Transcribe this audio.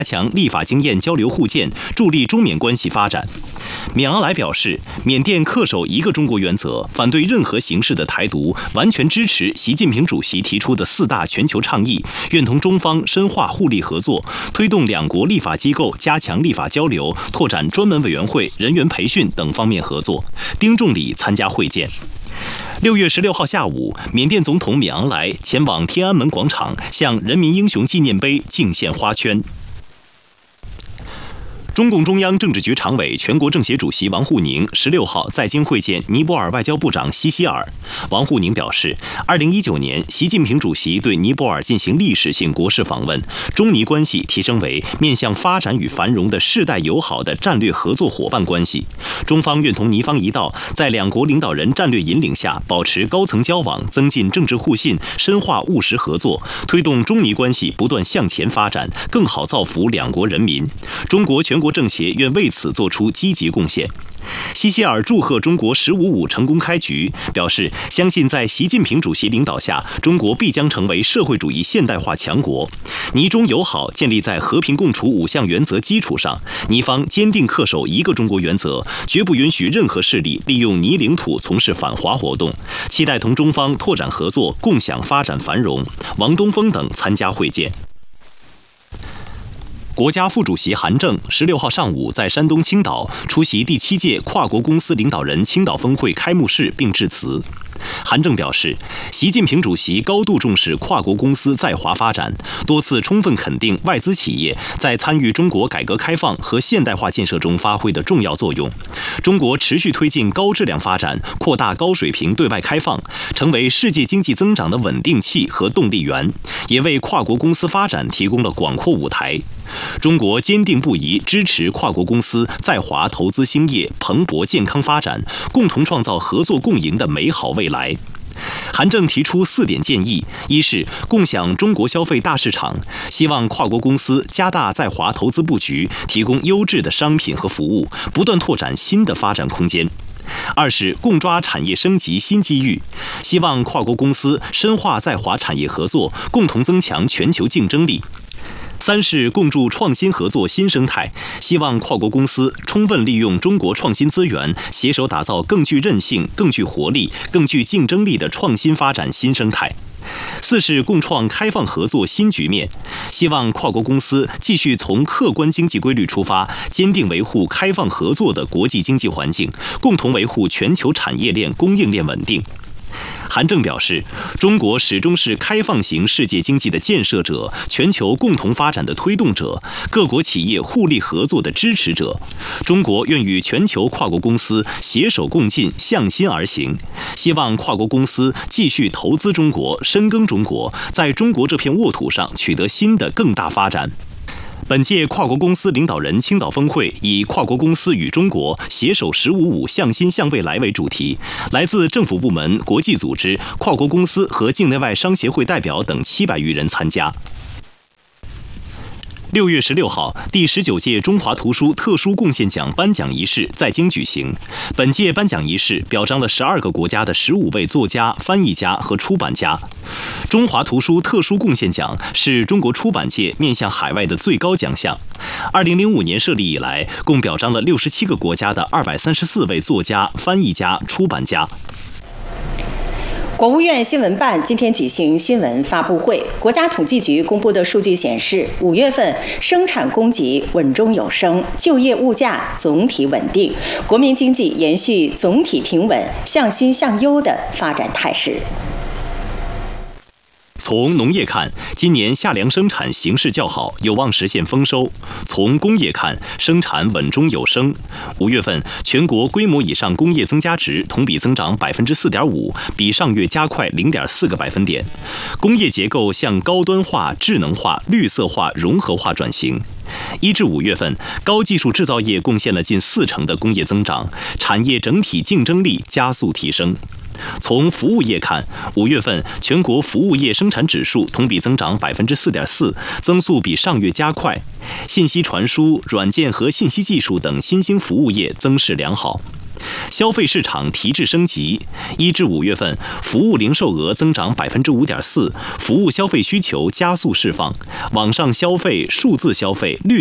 强立法经验交流互鉴，助力中缅关系发展。敏昂莱表示，缅甸恪守一个中国原则，反对任何形式的台独，完全支持习近平主席提出的4大全球倡议，愿同中方深化互利合作，推动两国立法机构加强立法交流，拓展专门委员会、人员培训等方面合作。丁仲礼参加会见。6月16号下午，缅甸总统敏昂莱前往天安门广场，向人民英雄纪念碑敬献花圈。中共中央政治局常委、全国政协主席王沪宁16号在京会见尼泊尔外交部长西希尔。王沪宁表示，2019年习近平主席对尼泊尔进行历史性国事访问，中尼关系提升为面向发展与繁荣的世代友好的战略合作伙伴关系。中方愿同尼方一道，在两国领导人战略引领下，保持高层交往，增进政治互信，深化务实合作，推动中尼关系不断向前发展，更好造福两国人民。中国全国政协愿为此做出积极贡献。西希尔祝贺中国“15+5”成功开局，表示相信在习近平主席领导下，中国必将成为社会主义现代化强国。尼中友好建立在和平共处5项原则基础上，尼方坚定恪守一个中国原则，绝不允许任何势力利用尼领土从事反华活动，期待同中方拓展合作，共享发展繁荣。王东峰等参加会见。国家副主席韩正16号上午在山东青岛出席第7届跨国公司领导人青岛峰会开幕式并致辞。韩正表示，习近平主席高度重视跨国公司在华发展，多次充分肯定外资企业在参与中国改革开放和现代化建设中发挥的重要作用。中国持续推进高质量发展，扩大高水平对外开放，成为世界经济增长的稳定器和动力源，也为跨国公司发展提供了广阔舞台。中国坚定不移支持跨国公司在华投资兴业，蓬勃健康发展，共同创造合作共赢的美好未来。韩正提出4点建议：一是共享中国消费大市场，希望跨国公司加大在华投资布局，提供优质的商品和服务，不断拓展新的发展空间。2是共抓产业升级新机遇，希望跨国公司深化在华产业合作，共同增强全球竞争力。3是共筑创新合作新生态，希望跨国公司充分利用中国创新资源，携手打造更具韧性、更具活力、更具竞争力的创新发展新生态。4是共创开放合作新局面，希望跨国公司继续从客观经济规律出发，坚定维护开放合作的国际经济环境，共同维护全球产业链供应链稳定。韩正表示，中国始终是开放型世界经济的建设者，全球共同发展的推动者，各国企业互利合作的支持者。中国愿与全球跨国公司携手共进，向心而行。希望跨国公司继续投资中国，深耕中国，在中国这片沃土上取得新的更大发展。本届跨国公司领导人青岛峰会以跨国公司与中国携手“15+5”向心向未来为主题，来自政府部门、国际组织、跨国公司和境内外商协会代表等700余人参加。6月16号，第19届中华图书特殊贡献奖颁奖仪式在京举行。本届颁奖仪式表彰了12个国家的15位作家、翻译家和出版家。中华图书特殊贡献奖是中国出版界面向海外的最高奖项。2005年设立以来，共表彰了67个国家的234位作家、翻译家、出版家。 国务院新闻办今天举行新闻发布会，国家统计局公布的数据显示，5月份生产供给稳中有升，就业物价总体稳定，国民经济延续总体平稳、向新向优的发展态势。 从农业看，今年夏粮生产形势较好，有望实现丰收。从工业看，生产稳中有升。5月份，全国规模以上工业增加值同比增长4.5%，比上月加快0.4个百分点。工业结构向高端化、智能化、绿色化、融合化转型。1至5月份，高技术制造业贡献了近40%的工业增长，产业整体竞争力加速提升。从服务业看，5月份全国服务业生产指数同比增长4.4%，增速比上月加快。信息传输、软件和信息技术等新兴服务业增势良好。 消费市场提质升级，1至5月份，服务零售额增长5.4%，服务消费需求加速释放，网上消费、数字消费、绿